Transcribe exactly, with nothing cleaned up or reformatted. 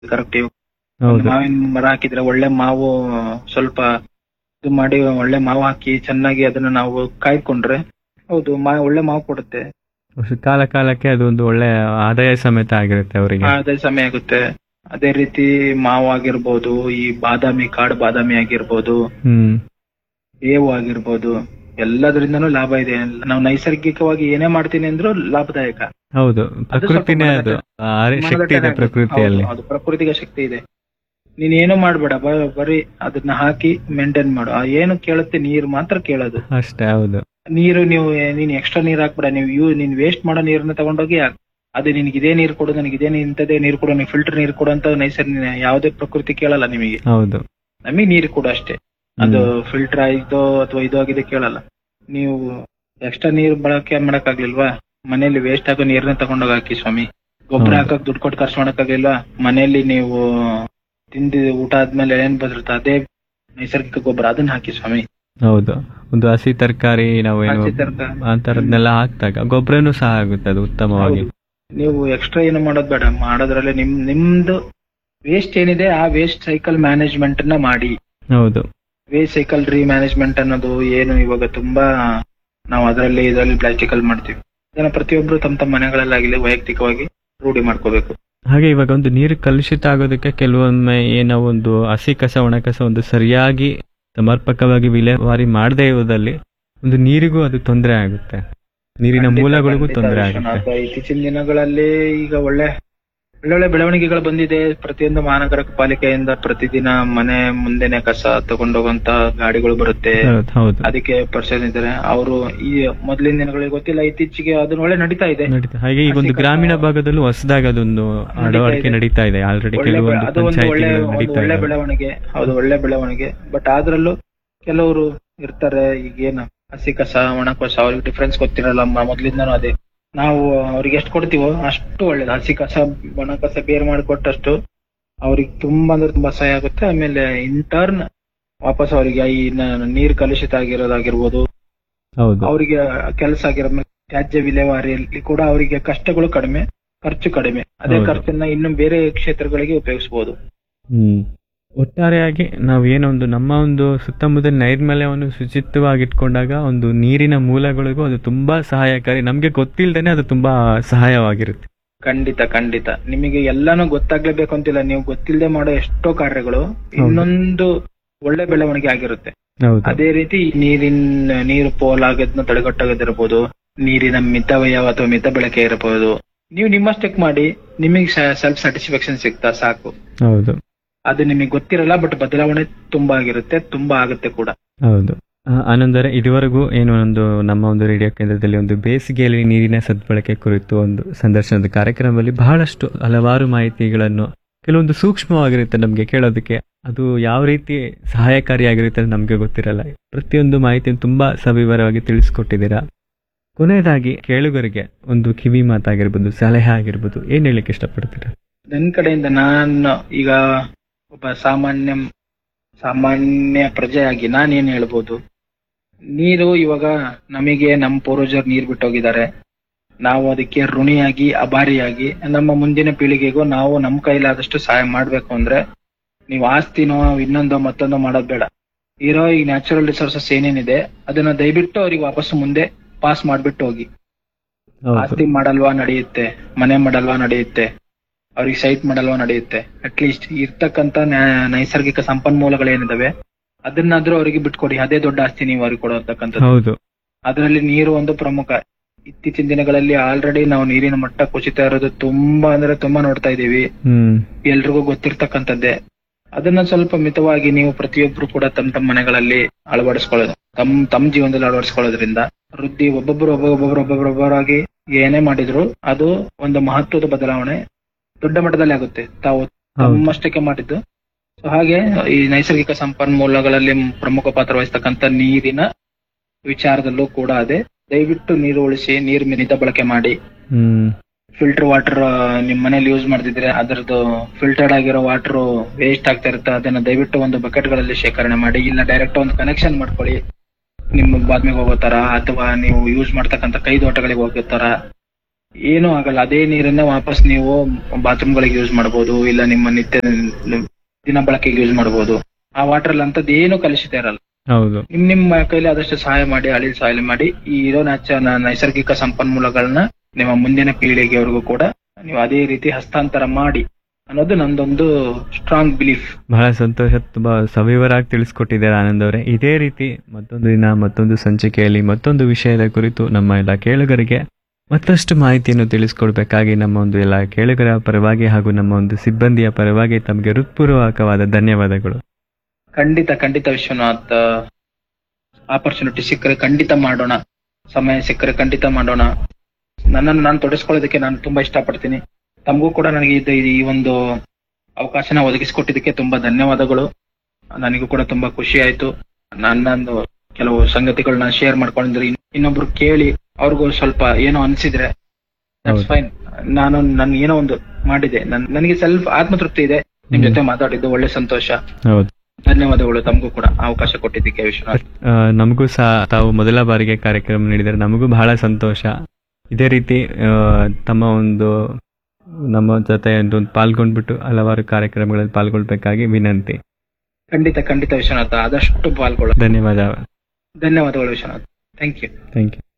Correct. ಹೌದು. ಮಾವಿನ ಮರ ಹಾಕಿದ್ರೆ ಒಳ್ಳೆ ಮಾವು ಸ್ವಲ್ಪ ಇದು ಮಾಡಿ ಒಳ್ಳೆ ಮಾವು ಹಾಕಿ ಚೆನ್ನಾಗಿ ಅದನ್ನ ನಾವು ಕಾಯ್ಕೊಂಡ್ರೆ ಹೌದು ಮಾ ಒಳ್ಳೆ ಮಾವು ಕೊಡುತ್ತೆ. ಕಾಲ ಕಾಲಕ್ಕೆ ಅದು ಒಂದು ಒಳ್ಳೆ ಆದಾಯ ಸಮೇತ ಆಗಿರುತ್ತೆ ಅವರಿಗೆ. ಅದೇ ಸಮಯ ಆಗುತ್ತೆ. ಅದೇ ರೀತಿ ಮಾವು ಆಗಿರ್ಬೋದು, ಈ ಬಾದಾಮಿ ಕಾಡು ಬಾದಾಮಿ ಆಗಿರ್ಬೋದು, ಹ್ಮ್ ಬೇವು ಆಗಿರ್ಬೋದು, ಎಲ್ಲದರಿಂದನೂ ಲಾಭ ಇದೆ. ನಾವು ನೈಸರ್ಗಿಕವಾಗಿ ಏನೇ ಮಾಡ್ತೀನಿ ಅಂದ್ರೂ ಲಾಭದಾಯಕ. ಹೌದು, ಪ್ರಕೃತಿನೇ ಅದು ಆ ಶಕ್ತಿ ಇದೆ ಪ್ರಕೃತಿಯಲ್ಲಿ. ಅದು ಪ್ರಕೃತಿಗೆ ಶಕ್ತಿ ಇದೆ. ನೀನ್ ಏನು ಮಾಡ್ಬೇಡ, ಬರೀ ಅದನ್ನ ಹಾಕಿ ಮೇಂಟೈನ್ ಮಾಡು. ಆ ಏನು ಕೇಳುತ್ತೆ ನೀರು ಮಾತ್ರ ಕೇಳೋದು ಅಷ್ಟೇ. ಹೌದು, ನೀರು ನೀವು ನೀನ್ ಎಕ್ಸ್ಟ್ರಾ ನೀರ್ ಹಾಕ್ಬೇಡ. ನೀವು ಯೂ ನೀನ್ ವೇಸ್ಟ್ ಮಾಡೋ ನೀರನ್ನ ತಗೊಂಡೋಗಿ ಹಾಕ್. ಅದೇ ನಿನ್ಗೆ ಇದೇ ನೀರು ಕೊಡು, ನನಗೆ ಇದೇ ಇಂಥದೇ ನೀರು ಕೊಡು, ನೀವು ಫಿಲ್ಟರ್ ನೀರು ಕೊಡು ಅಂತ ನೈಸರ್ಗಿಕ ಯಾವುದೇ ಪ್ರಕೃತಿ ಕೇಳಲ್ಲ ನಿಮಗೆ. ಹೌದು, ನಮಗೆ ನೀರು ಕೊಡು ಅಷ್ಟೇ. ಅದು ಫಿಲ್ಟರ್ ಆಯ್ತೋ ಅಥವಾ ಇದು ಆಗಿದೆ ಕೇಳಲ್ಲ. ನೀವು ಎಕ್ಸ್ಟ್ರಾ ನೀರು ಬಳಕೆ ಮಾಡಕ್ ಆಗ್ಲಿಲ್ವಾ, ಮನೆಯಲ್ಲಿ ವೇಸ್ಟ್ ಆಗೋ ನೀರನ್ನ ತಗೊಂಡೋಗಿ ಹಾಕಿ ಸ್ವಾಮಿ. ಗೊಬ್ಬರ ಹಾಕಕ್ ದುಡ್ಡು ಕೊಟ್ಟು ಖರ್ಚು ಮಾಡಕ್ ಆಗ್ಲಿಲ್ವಾ, ಮನೆಯಲ್ಲಿ ನೀವು ತಿಂದಿ ಊಟ ಆದ್ಮೇಲೆ ಏನ್ ಬದಿರುತ್ತೆ ಅದೇ ನೈಸರ್ಗಿಕ ಗೊಬ್ಬರ, ಅದನ್ನ ಹಾಕಿ ಸ್ವಾಮಿ. ಹೌದು, ಒಂದು ಹಸಿ ತರಕಾರಿ ನಾವೇನು ಹಸಿ ತರಕಾರಿ ಅಂತರದ್ನೆಲ್ಲ ಹಾಕ್ದಾಗ ಗೊಬ್ಬರನು ಸಹ ಆಗುತ್ತೆ ಅದು ಉತ್ತಮವಾಗಿ. ನೀವು ಎಕ್ಸ್ಟ್ರಾ ಏನು ಮಾಡೋದ್ ಬೇಡ. ಮಾಡೋದ್ರಲ್ಲಿ ನಿಮ್ ನಿಮ್ದು ವೇಸ್ಟ್ ಏನಿದೆ ಆ ವೇಸ್ಟ್ ಸೈಕಲ್ ಮ್ಯಾನೇಜ್ಮೆಂಟ್ ನ ಮಾಡಿ. ಹೌದು, ವೇಸ್ಟ್ ಸೈಕಲ್ ರೀ ಮ್ಯಾನೇಜ್ಮೆಂಟ್ ಅನ್ನೋದು ಏನು ಇವಾಗ ತುಂಬಾ ನಾವು ಅದರಲ್ಲಿ ಇದರಲ್ಲಿ ಪ್ಲಾಸ್ಟಿಕ್ ಅಲ್ಲಿ ಮಾಡ್ತೀವಿ. ಇದನ್ನ ಪ್ರತಿಯೊಬ್ರು ತಮ್ಮ ತಮ್ಮ ಮನೆಗಳಲ್ಲಾಗಲಿ ವೈಯಕ್ತಿಕವಾಗಿ ರೂಢಿ ಮಾಡ್ಕೋಬೇಕು. ಹಾಗೆ ಇವಾಗ ಒಂದು ನೀರು ಕಲುಷಿತ ಆಗೋದಕ್ಕೆ ಕೆಲವೊಮ್ಮೆ ಏನೋ ಒಂದು ಹಸಿ ಕಸ ಒಣ ಕಸ ಒಂದು ಸರಿಯಾಗಿ ಸಮರ್ಪಕವಾಗಿ ವಿಲೇವಾರಿ ಮಾಡದೇ ಇರುವುದಲ್ಲಿ ಒಂದು ನೀರಿಗೂ ಅದು ತೊಂದರೆ ಆಗುತ್ತೆ, ನೀರಿನ ಮೂಲಗಳಿಗೂ ತೊಂದರೆ ಆಗುತ್ತೆ. ಇತ್ತೀಚಿನ ದಿನಗಳಲ್ಲಿ ಈಗ ಒಳ್ಳೆ ಒಳ್ಳೊಳ್ಳೆ ಬೆಳವಣಿಗೆಗಳು ಬಂದಿದೆ. ಪ್ರತಿಯೊಂದು ಮಹಾನಗರ ಪಾಲಿಕೆಯಿಂದ ಪ್ರತಿದಿನ ಮನೆ ಮುಂದೆನೆ ಕಸ ತಗೊಂಡೋಗಂತ ಗಾಡಿಗಳು ಬರುತ್ತೆ. ಹೌದು, ಅದಕ್ಕೆ ಪರ್ಸನ್ ಇದ್ದಾರೆ ಅವರು. ಈ ಮೊದಲಿನ ದಿನಗಳಿಗೆ ಗೊತ್ತಿಲ್ಲ, ಇತ್ತೀಚೆಗೆ ಅದನ್ನ ಒಳ್ಳೆ ನಡೀತಾ ಇದೆ. ಹಾಗೆ ಈ ಒಂದು ಗ್ರಾಮೀಣ ಭಾಗದಲ್ಲೂ ಹೊಸದಾಗಿ ಅದೊಂದು ಅಳವಡಿಕೆ ನಡೀತಾ ಇದೆ ಆಲ್ರೆಡಿ. ಕೆಲವೊಂದು ಅದು ಒಂದು ಒಳ್ಳೆ ನಡೀತಾ ಒಳ್ಳೆ ಇದೆ. ಬೆಳವಣಿಗೆ. ಹೌದು, ಒಳ್ಳೆ ಬೆಳವಣಿಗೆ. ಬಟ್ ಅದ್ರಲ್ಲೂ ಕೆಲವರು ಇರ್ತಾರೆ, ಈಗೇನು ಹಸಿ ಕಸ ಒಣ ಕಸ ಅವ್ರಿಗೆ ಡಿಫ್ರೆನ್ಸ್ ಗೊತ್ತಿರಲ್ಲ. ಮೊದ್ಲಿಂದನೂ ಅದೇ ನಾವು ಅವ್ರಿಗೆ ಎಷ್ಟು ಕೊಡ್ತೀವೋ ಅಷ್ಟು ಒಳ್ಳೇದು. ಹಸಿ ಕಸ ಒಣ ಕಸ ಬೇರೆ ಮಾಡಿಕೊಟ್ಟಷ್ಟು ಅವ್ರಿಗೆ ತುಂಬಾ ಅಂದ್ರೆ ತುಂಬಾ ಸಹಾಯ ಆಗುತ್ತೆ. ಆಮೇಲೆ ಇಂಟರ್ನ್ ವಾಪಸ್ ಅವರಿಗೆ ಈ ನೀರು ಕಲುಷಿತ ಆಗಿರೋದಾಗಿರ್ಬೋದು, ಅವರಿಗೆ ಕೆಲಸ ಆಗಿರೋ ತ್ಯಾಜ್ಯ ವಿಲೇವಾರಿಯಲ್ಲಿ ಕೂಡ ಅವರಿಗೆ ಕಷ್ಟಗಳು ಕಡಿಮೆ, ಖರ್ಚು ಕಡಿಮೆ. ಅದೇ ಖರ್ಚನ್ನ ಇನ್ನು ಬೇರೆ ಕ್ಷೇತ್ರಗಳಿಗೆ ಉಪಯೋಗಿಸಬಹುದು. ಹ್ಮ್ ಒಟ್ಟಾರೆಯಾಗಿ ನಾವು ಏನೊಂದು ನಮ್ಮ ಒಂದು ಸುತ್ತಮುತ್ತಲ ನೈರ್ಮಲ್ಯವನ್ನು ಶುಚಿತ್ವವಾಗಿಟ್ಕೊಂಡಾಗ ಒಂದು ನೀರಿನ ಮೂಲಗಳಿಗೂ ಅದು ತುಂಬಾ ಸಹಾಯಕಾರಿ. ನಮ್ಗೆ ಗೊತ್ತಿಲ್ದೇನೆ ಅದು ತುಂಬಾ ಸಹಾಯವಾಗಿರುತ್ತೆ. ಖಂಡಿತ ಖಂಡಿತ. ನಿಮಗೆ ಎಲ್ಲಾನು ಗೊತ್ತಾಗ್ಲೇಬೇಕು ಅಂತಿಲ್ಲ. ನೀವು ಗೊತ್ತಿಲ್ಲದೆ ಮಾಡೋ ಎಷ್ಟೋ ಕಾರ್ಯಗಳು ಇನ್ನೊಂದು ಒಳ್ಳೆ ಬೆಳವಣಿಗೆ ಆಗಿರುತ್ತೆ. ಅದೇ ರೀತಿ ನೀರಿನ ನೀರು ಪೋಲಾಗೋದನ್ನ ತಡೆಗಟ್ಟೋದಿರ್ಬೋದು, ನೀರಿನ ಮಿತವ್ಯಯ ಅಥವಾ ಮಿತ ಬಳಕೆ ಇರಬಹುದು. ನೀವು ನಿಮ್ಮಷ್ಟಕ್ಕೆ ಮಾಡಿ, ನಿಮಗೆ ಸೆಲ್ಫ್ ಸ್ಯಾಟಿಸ್ಫ್ಯಾಕ್ಷನ್ ಸಿಗ್ತಾ ಸಾಕು. ಹೌದು, ಅದು ನಿಮಗೆ ಗೊತ್ತಿರಲ್ಲ, ಬಟ್ ಬದಲಾವಣೆ ತುಂಬಾ ಆಗಿರುತ್ತೆ, ತುಂಬಾ ಆಗುತ್ತೆ ಕೂಡ. ಹೌದು. ಆನಂದರೆ ಇದುವರೆಗೂ ಏನು ಒಂದು ನಮ್ಮ ಒಂದು ರೇಡಿಯೋ ಕೇಂದ್ರದಲ್ಲಿ ಒಂದು ಬೇಸಿಗೆಯಲ್ಲಿ ನೀರಿನ ಸದ್ಬಳಕೆ ಕುರಿತು ಒಂದು ಸಂದರ್ಶನದ ಕಾರ್ಯಕ್ರಮದಲ್ಲಿ ಬಹಳಷ್ಟು ಹಲವಾರು ಮಾಹಿತಿಗಳನ್ನು ಕೆಲವೊಂದು ಸೂಕ್ಷ್ಮವಾಗಿರುತ್ತೆ ನಮಗೆ ಕೇಳೋದಕ್ಕೆ. ಅದು ಯಾವ ರೀತಿ ಸಹಾಯಕಾರಿಯಾಗಿರುತ್ತೆ ಅಂತ ನಮಗೆ ಗೊತ್ತಿರಲ್ಲ. ಪ್ರತಿಯೊಂದು ಮಾಹಿತಿಯನ್ನು ತುಂಬಾ ಸವಿವರವಾಗಿ ತಿಳಿಸ್ಕೊಟ್ಟಿದ್ದೀರಾ. ಕೊನೆಯದಾಗಿ ಕೇಳುಗರಿಗೆ ಒಂದು ಕಿವಿ ಮಾತಾಗಿರ್ಬೋದು, ಸಲಹೆ ಆಗಿರ್ಬೋದು, ಏನ್ ಹೇಳಲಿಕ್ಕೆ ಇಷ್ಟಪಡ್ತೀರಾ? ನನ್ನ ಕಡೆಯಿಂದ ನಾನು ಈಗ ಒಬ್ಬ ಸಾಮಾನ್ಯ ಸಾಮಾನ್ಯ ಪ್ರಜೆಯಾಗಿ ನಾನೇನ್ ಹೇಳ್ಬೋದು, ನೀರು ಇವಾಗ ನಮಗೆ ನಮ್ಮ ಪೂರ್ವಜರು ನೀರು ಬಿಟ್ಟೋಗಿದ್ದಾರೆ. ನಾವು ಅದಕ್ಕೆ ಋಣಿಯಾಗಿ ಅಭಾರಿಯಾಗಿ ನಮ್ಮ ಮುಂದಿನ ಪೀಳಿಗೆಗೂ ನಾವು ನಮ್ಮ ಕೈಲಾದಷ್ಟು ಸಹಾಯ ಮಾಡ್ಬೇಕು. ಅಂದ್ರೆ ನೀವು ಆಸ್ತಿನೋ ಇನ್ನೊಂದೋ ಮತ್ತೊಂದೋ ಮಾಡೋದ್ ಬೇಡ. ಇರೋ ಈ ನ್ಯಾಚುರಲ್ ರಿಸೋರ್ಸಸ್ ಏನೇನಿದೆ ಅದನ್ನ ದಯವಿಟ್ಟು ಅವ್ರಿಗೆ ವಾಪಸ್ ಮುಂದೆ ಪಾಸ್ ಮಾಡ್ಬಿಟ್ಟು ಹೋಗಿ. ಆಸ್ತಿ ಮಾಡಲ್ವಾ ನಡೆಯುತ್ತೆ, ಮನೆ ಮಾಡಲ್ವಾ ನಡೆಯುತ್ತೆ, ಅವ್ರಿಗೆ ಸೈಟ್ ಮಾಡಲ್ವಾ ನಡೆಯುತ್ತೆ. ಅಟ್ಲೀಸ್ಟ್ ಇರ್ತಕ್ಕಂತ ನೈಸರ್ಗಿಕ ಸಂಪನ್ಮೂಲಗಳೇನಿದಾವೆ ಅದನ್ನಾದ್ರೂ ಅವರಿಗೆ ಬಿಟ್ಕೊಡಿ. ಅದೇ ದೊಡ್ಡ ಆಸ್ತಿ ನೀವು ಅವ್ರಿಗೆ ಕೊಡತಕ್ಕಂಥದ್ದು. ಅದರಲ್ಲಿ ನೀರು ಒಂದು ಪ್ರಮುಖ. ಇತ್ತೀಚಿನ ದಿನಗಳಲ್ಲಿ ಆಲ್ರೆಡಿ ನಾವು ನೀರಿನ ಮಟ್ಟ ಕುಸಿತ ಇರೋದು ತುಂಬಾ ಅಂದ್ರೆ ತುಂಬಾ ನೋಡ್ತಾ ಇದೀವಿ. ಎಲ್ರಿಗೂ ಗೊತ್ತಿರ್ತಕ್ಕಂಥದ್ದೇ. ಅದನ್ನ ಸ್ವಲ್ಪ ಮಿತವಾಗಿ ನೀವು ಪ್ರತಿಯೊಬ್ರು ಕೂಡ ತಮ್ಮ ತಮ್ಮ ಮನೆಗಳಲ್ಲಿ ಅಳವಡಿಸ್ಕೊಳ್ಳೋದು, ತಮ್ಮ ತಮ್ಮ ಜೀವನದಲ್ಲಿ ಅಳವಡಿಸ್ಕೊಳ್ಳೋದ್ರಿಂದ ವೃದ್ಧಿ ಒಬ್ಬೊಬ್ರು ಒಬ್ಬೊಬ್ಬೊಬ್ರು ಒಬ್ಬೊಬ್ಬರೊಬ್ಬರಾಗಿ ಏನೇ ಮಾಡಿದ್ರು ಅದು ಒಂದು ಮಹತ್ವದ ಬದಲಾವಣೆ ದೊಡ್ಡ ಮಟ್ಟದಲ್ಲಿ ಆಗುತ್ತೆ. ತಾವು ತಮ್ಮಷ್ಟಕ್ಕೆ ಮಾಡಿದ್ದು. ಸೊ ಹಾಗೆ ಈ ನೈಸರ್ಗಿಕ ಸಂಪನ್ಮೂಲಗಳಲ್ಲಿ ಪ್ರಮುಖ ಪಾತ್ರ ವಹಿಸ್ತಕ್ಕಂಥ ನೀರಿನ ವಿಚಾರದಲ್ಲೂ ಕೂಡ ಅದೇ. ದಯವಿಟ್ಟು ನೀರು ಉಳಿಸಿ, ನೀರು ಮಿತ ಬಳಕೆ ಮಾಡಿ. ಫಿಲ್ಟರ್ ವಾಟರ್ ನಿಮ್ ಮನೇಲಿ ಯೂಸ್ ಮಾಡ್ತಿದ್ರೆ ಅದರದ್ದು ಫಿಲ್ಟರ್ಡ್ ಆಗಿರೋ ವಾಟರ್ ವೇಸ್ಟ್ ಆಗ್ತಾ ಇರುತ್ತೆ. ಅದನ್ನ ದಯವಿಟ್ಟು ಒಂದು ಬಕೆಟ್ ಗಳಲ್ಲಿ ಶೇಖರಣೆ ಮಾಡಿ, ಇಲ್ಲ ಡೈರೆಕ್ಟ್ ಒಂದು ಕನೆಕ್ಷನ್ ಮಾಡ್ಕೊಳ್ಳಿ. ನಿಮ್ಮ ಬಾತ್ಮಿಗೆ ಹೋಗೋ ತರ ಅಥವಾ ನೀವು ಯೂಸ್ ಮಾಡ್ತಕ್ಕಂಥ ಕೈ ತೋಟಗಳಿಗೆ ಹೋಗೋ ತರ ಏನೂ ಆಗಲ್ಲ. ಅದೇ ನೀರನ್ನ ವಾಪಸ್ ನೀವು ಬಾತ್ರೂಮ್ ಗಳಿಗೆ ಯೂಸ್ ಮಾಡಬಹುದು, ಇಲ್ಲ ನಿಮ್ಮ ನಿತ್ಯ ದಿನ ಬಳಕೆಗೆ ಯೂಸ್ ಮಾಡಬಹುದು. ಆ ವಾಟರ್ ಅಲ್ಲಿ ಅಂತದ್ದು ಏನು ಕಲುಷಿತ ಇರಲ್ಲ. ಹೌದು. ನಿಮ್ ನಿಮ್ಮ ಕೈಲಿ ಆದಷ್ಟು ಸಹಾಯ ಮಾಡಿ, ಅಳಿಲ್ ಸಹಾಯ ಮಾಡಿ ಈ ಇರೋ ನಾಚ ನೈಸರ್ಗಿಕ ಸಂಪನ್ಮೂಲಗಳನ್ನ ನಿಮ್ಮ ಮುಂದಿನ ಪೀಳಿಗೆವರೆಗೂ ಕೂಡ ನೀವು ಅದೇ ರೀತಿ ಹಸ್ತಾಂತರ ಮಾಡಿ ಅನ್ನೋದು ನಂದೊಂದು ಸ್ಟ್ರಾಂಗ್ ಬಿಲೀಫ್. ಬಹಳ ಸಂತೋಷ, ತುಂಬಾ ಸವಿವರಾಗಿ ತಿಳಿಸ್ಕೊಟ್ಟಿದ್ದಾರೆ ಆನಂದ್ ಅವರೇ. ಇದೇ ರೀತಿ ಮತ್ತೊಂದು ದಿನ ಮತ್ತೊಂದು ಸಂಚಿಕೆಯಲ್ಲಿ ಮತ್ತೊಂದು ವಿಷಯದ ಕುರಿತು ನಮ್ಮ ಎಲ್ಲ ಕೇಳುಗರಿಗೆ ಮತ್ತಷ್ಟು ಮಾಹಿತಿಯನ್ನು ತಿಳಿಸ್ಕೊಡ್ಬೇಕಾಗಿ ನಮ್ಮ ಒಂದು ಎಲ್ಲ ಕೇಳುಗರ ಪರವಾಗಿ ಹಾಗೂ ನಮ್ಮ ಒಂದು ಸಿಬ್ಬಂದಿಯ ಪರವಾಗಿ ತಮಗೆ ಹೃತ್ಪೂರ್ವಕವಾದ ಧನ್ಯವಾದಗಳು. ಖಂಡಿತ ಖಂಡಿತ ವಿಶ್ವನಾಥ್, ಆಪರ್ಚುನಿಟಿ ಸಿಕ್ಕರೆ ಖಂಡಿತ ಮಾಡೋಣ, ಸಮಯ ಸಿಕ್ಕರೆ ಖಂಡಿತ ಮಾಡೋಣ. ನನ್ನನ್ನು ನಾನು ತೊಡಸ್ಕೊಳ್ಳೋದಕ್ಕೆ ನಾನು ತುಂಬಾ ಇಷ್ಟಪಡ್ತೀನಿ. ತಮಗೂ ಕೂಡ ನನಗೆ ಇದು ಈ ಒಂದು ಅವಕಾಶನ ಒದಗಿಸಿಕೊಟ್ಟಿದ್ದಕ್ಕೆ ತುಂಬಾ ಧನ್ಯವಾದಗಳು. ನನಗೂ ಕೂಡ ತುಂಬಾ ಖುಷಿ ಆಯ್ತು. ನನ್ನೊಂದು ಕೆಲವು ಸಂಗತಿಗಳನ್ನ ಶೇರ್ ಮಾಡ್ಕೊಂಡಿದ್ರೆ ಇನ್ನೊಬ್ರು ಕೇಳಿ ಅವ್ರಿಗೂ ಸ್ವಲ್ಪ ಏನೋ ಅನ್ಸಿದ್ರೆ ದಟ್ಸ್ ಫೈನ್. ನಾನು ನನ್ ಏನೋ ಒಂದು ಮಾಡಿದೆ, ನನ್ ನನಗೆ ಸ್ವಲ್ಪ ಆತ್ಮತೃಪ್ತಿ ಇದೆ. ನಿಮ್ ಜೊತೆ ಮಾತಾಡಿದ್ದು ಒಳ್ಳೆ ಸಂತೋಷ. ಹೌದು, ಧನ್ಯವಾದಗಳು ತಮಗೂ ಕೂಡ ಅವಕಾಶ ಕೊಟ್ಟಿದ್ದಕ್ಕೆ ವಿಶ್ವನಾಥ್. ಆ, ನಮಗೂ ಸಹ ತಾವು ಮೊದಲ ಬಾರಿಗೆ ಕಾರ್ಯಕ್ರಮ ನೀಡಿದರೆ ನಮಗೂ ಬಹಳ ಸಂತೋಷ. ಇದೇ ರೀತಿ ಆ, ತಮ್ಮ ಒಂದು ನಮ್ಮ ಜೊತೆ ಒಂದು ಪಾಲ್ಗೊಂಡ್ಬಿಟ್ಟು ಹಲವಾರು ಕಾರ್ಯಕ್ರಮಗಳಲ್ಲಿ ಪಾಲ್ಗೊಳ್ಬೇಕಾಗಿ ವಿನಂತಿ. ಖಂಡಿತ ಖಂಡಿತ ವಿಶ್ವನಾಥ್, ಆದಷ್ಟು ಪಾಲ್ಗೊಳ್ಳ. ಧನ್ಯವಾದ. ಧನ್ಯವಾದಗಳು Vishwanath. Thank you. Thank you.